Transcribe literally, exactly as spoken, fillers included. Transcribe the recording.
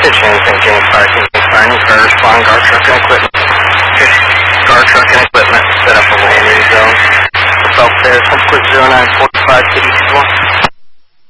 James and James Fire Team James Fire respond guard truck and equipment. Guard truck and equipment set up a landing zone. Self there, complete zero nine four five, City one.